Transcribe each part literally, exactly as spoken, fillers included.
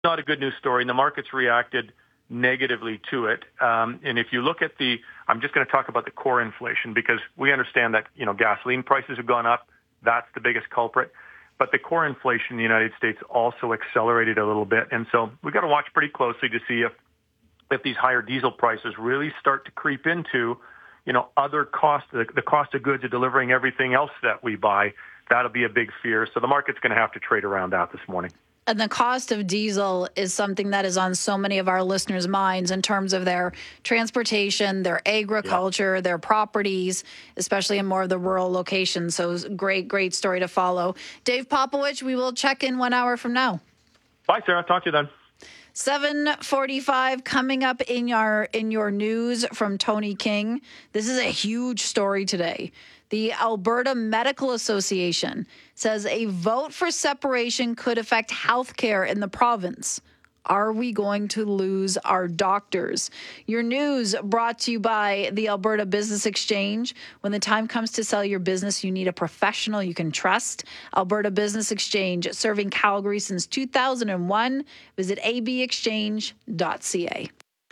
not a good news story, and the market's reacted negatively to it. Um, and if you look at the, I'm just going to talk about the core inflation because we understand that, you know, gasoline prices have gone up. That's the biggest culprit. But the core inflation in the United States also accelerated a little bit. And so we've got to watch pretty closely to see if, if these higher diesel prices really start to creep into, you know, other costs, the, the cost of goods of delivering everything else that we buy. That'll be a big fear. So the market's going to have to trade around that this morning. And the cost of diesel is something that is on so many of our listeners' minds in terms of their transportation, their agriculture, yeah. their properties, especially in more of the rural locations. So great, great story to follow. Dave Popowich, we will check in one hour from now. Bye, Sarah. Talk to you then. seven forty-five coming up in your in your news from Tony King. This is a huge story today. The Alberta Medical Association says a vote for separation could affect healthcare in the province. Are we going to lose our doctors? Your news brought to you by the Alberta Business Exchange. When the time comes to sell your business, you need a professional you can trust. Alberta Business Exchange, serving Calgary since two thousand one. Visit a b exchange dot c a.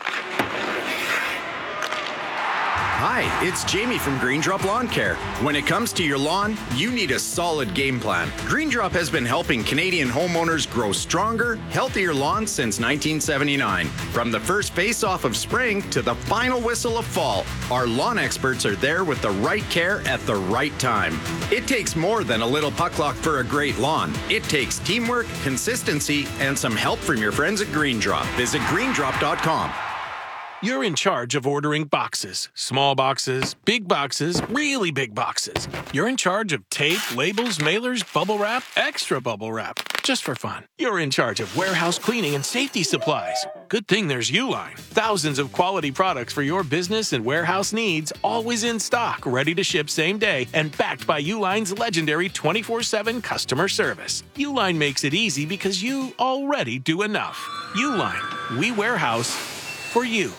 Hi, it's Jamie from GreenDrop Lawn Care. When it comes to your lawn, you need a solid game plan. GreenDrop has been helping Canadian homeowners grow stronger, healthier lawns since nineteen seventy-nine. From the first face-off of spring to the final whistle of fall, our lawn experts are there with the right care at the right time. It takes more than a little puck luck for a great lawn. It takes teamwork, consistency, and some help from your friends at GreenDrop. Visit green drop dot com. You're in charge of ordering boxes. Small boxes, big boxes, really big boxes. You're in charge of tape, labels, mailers, bubble wrap, extra bubble wrap. Just for fun. You're in charge of warehouse cleaning and safety supplies. Good thing there's Uline. Thousands of quality products for your business and warehouse needs, always in stock, ready to ship same day, and backed by Uline's legendary twenty-four seven customer service. Uline makes it easy because you already do enough. Uline. We warehouse for you.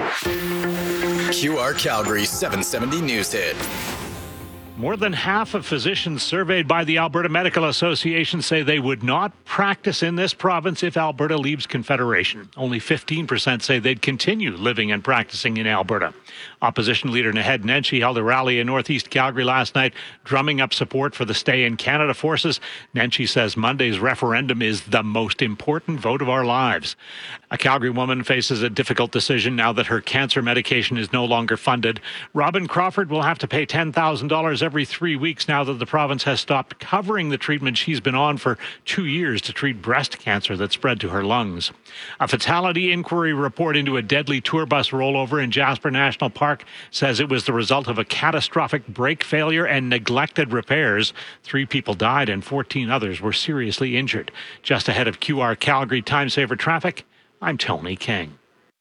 Q R Calgary seven seventy News Hit. More than half of physicians surveyed by the Alberta Medical Association say they would not practice in this province if Alberta leaves Confederation. Only fifteen percent say they'd continue living and practicing in Alberta. Opposition leader Naheed Nenshi held a rally in northeast Calgary last night, drumming up support for the Stay in Canada forces. Nenshi says Monday's referendum is the most important vote of our lives. A Calgary woman faces a difficult decision now that her cancer medication is no longer funded. Robin Crawford will have to pay ten thousand dollars every three weeks now that the province has stopped covering the treatment she's been on for two years to treat breast cancer that spread to her lungs. A fatality inquiry report into a deadly tour bus rollover in Jasper National Park says it was the result of a catastrophic brake failure and neglected repairs. Three people died and fourteen others were seriously injured. Just ahead of Q R Calgary Time Saver Traffic, I'm Tony King.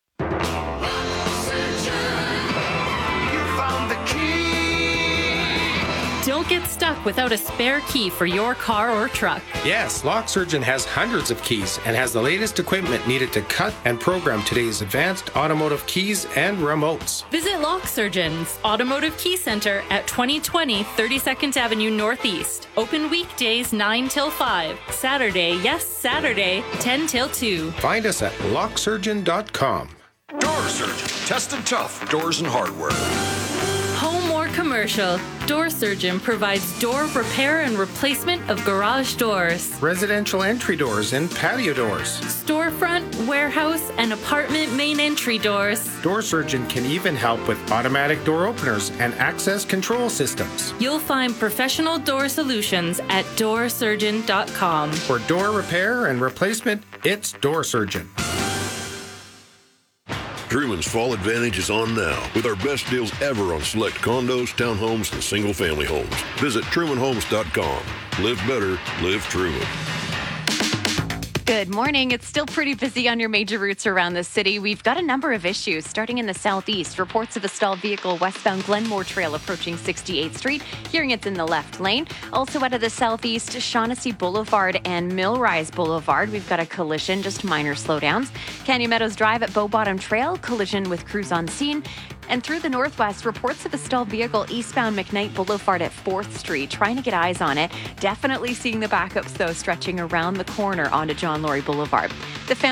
Don't get stuck without a spare key for your car or truck. Yes, Lock Surgeon has hundreds of keys and has the latest equipment needed to cut and program today's advanced automotive keys and remotes. Visit Lock Surgeon's Automotive Key Center at twenty twenty thirty-second Avenue Northeast. Open weekdays nine till five. Saturday, yes, Saturday, ten till two. Find us at lock surgeon dot com. Door Surgeon. Tested tough doors and hardware. Home or commercial, Door Surgeon provides door repair and replacement of garage doors, residential entry doors and patio doors, storefront, warehouse, and apartment main entry doors. Door Surgeon can even help with automatic door openers and access control systems. You'll find professional door solutions at door surgeon dot com. For door repair and replacement, it's Door Surgeon. Truman's Fall Advantage is on now with our best deals ever on select condos, townhomes, and single-family homes. Visit truman homes dot com. Live better, live Truman. Good morning. It's still pretty busy on your major routes around the city. We've got a number of issues starting in the southeast. Reports of a stalled vehicle westbound Glenmore Trail approaching sixty-eighth Street. Hearing it's in the left lane. Also out of the southeast, Shaughnessy Boulevard and Millrise Boulevard. We've got a collision, just minor slowdowns. Canyon Meadows Drive at Bow Bottom Trail, collision with crews on scene. And through the Northwest, reports of a stalled vehicle eastbound McKnight Boulevard at fourth Street. Trying to get eyes on it. Definitely seeing the backups, though, stretching around the corner onto John Laurie Boulevard. The